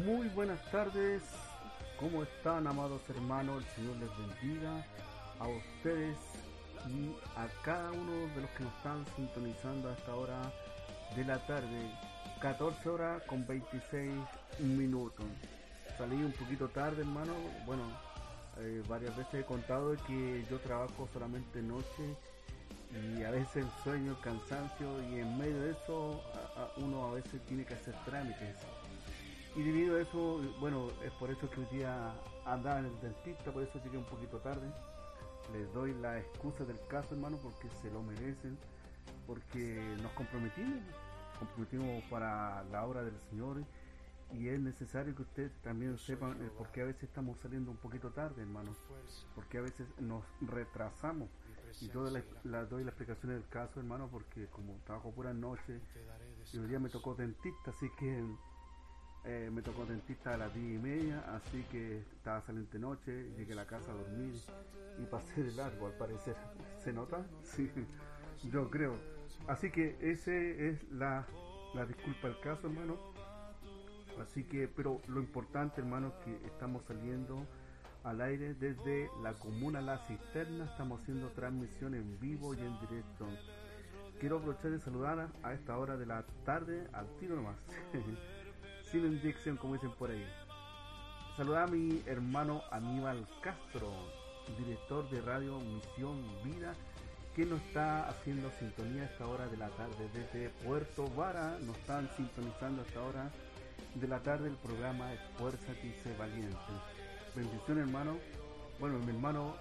Muy buenas tardes, ¿cómo están, amados hermanos? El Señor les bendiga a ustedes y a cada uno de los que nos están sintonizando a esta hora de la tarde, 14 horas con 26 minutos. Salí un poquito tarde, hermano. Bueno, varias veces he contado que yo trabajo solamente noche y a veces el sueño, el cansancio, y en medio de eso uno a veces tiene que hacer trámites. Y debido a eso, bueno, es por eso que hoy día andaba en el dentista, por eso llegué un poquito tarde. Les doy la excusa del caso, hermano, porque se lo merecen, porque nos comprometimos para la obra del Señor, y es necesario que ustedes también sepan por qué a veces estamos saliendo un poquito tarde, hermano, porque a veces nos retrasamos. Y yo doy la explicación del caso, hermano, porque como trabajo pura noche y hoy día me tocó dentista, así que me tocó dentista a las 10:30, así que estaba saliente noche, llegué a la casa a dormir y pasé de largo, al parecer. ¿Se nota? Sí, yo creo. Así que ese es la disculpa del caso, hermano. Así que, pero lo importante, hermano, es que estamos saliendo al aire desde la comuna La Cisterna. Estamos haciendo transmisión en vivo y en directo. Quiero aprovechar de saludar a esta hora de la tarde, al tiro nomás, sin inyección, como dicen por ahí. Saludar a mi hermano Aníbal Castro, director de Radio Misión Vida, que nos está haciendo sintonía a esta hora de la tarde desde Puerto Vara. Nos están sintonizando a esta hora de la tarde el programa Esfuérzate y sé valiente. Bendiciones, hermano. Bueno, mi hermano,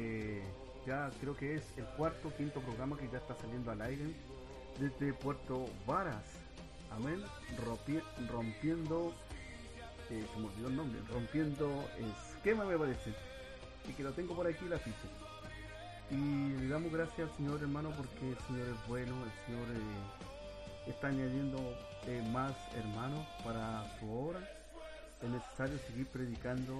ya creo que es el quinto programa que ya está saliendo al aire desde Puerto Varas. Amén. Rompiendo, se me olvidó el nombre, rompiendo esquema, me parece, y que lo tengo por aquí la ficha. Y le damos gracias al Señor, hermano, porque el Señor es bueno. El Señor está añadiendo más hermanos para su obra. Es necesario seguir predicando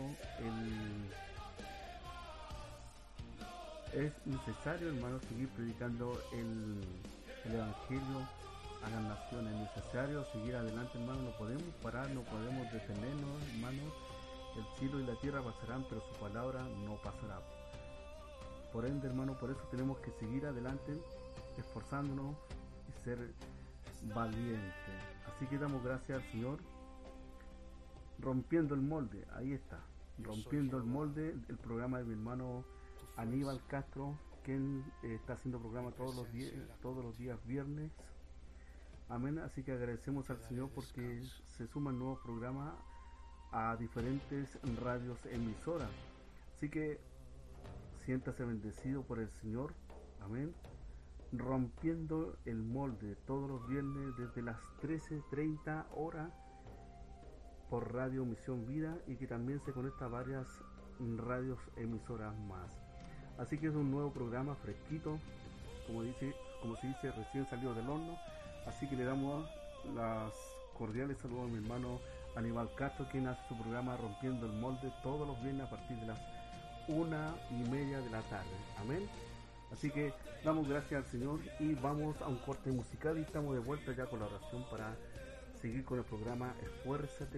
es necesario, hermano, seguir predicando el evangelio a las naciones. Es necesario seguir adelante, hermano. No podemos parar, no podemos detenernos, hermano. El cielo y la tierra pasarán, pero su palabra no pasará. Por ende, hermano, por eso tenemos que seguir adelante, esforzándonos y ser valientes. Así que damos gracias al Señor. Rompiendo el molde, ahí está, rompiendo el molde, el programa de mi hermano Aníbal Castro, quien está haciendo programa todos los días viernes. Amén. Así que agradecemos al Señor porque se suman nuevos programas a diferentes radios emisoras. Así que siéntase bendecido por el Señor. Amén. Rompiendo el molde todos los viernes desde las 13:30 horas por Radio Misión Vida, y que también se conecta a varias radios emisoras más. Así que es un nuevo programa fresquito, como se dice, recién salido del horno. Así que le damos las cordiales saludos a mi hermano Aníbal Castro, quien hace su programa Rompiendo el Molde todos los viernes a partir de las 1:30 de la tarde. Amén. Así que damos gracias al Señor y vamos a un corte musical y estamos de vuelta ya con la oración para seguir con el programa Esfuérzate